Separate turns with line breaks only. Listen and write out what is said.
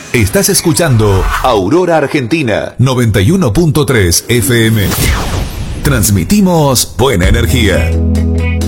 Estás escuchando Aurora Argentina 91.3 FM. Transmitimos buena energía.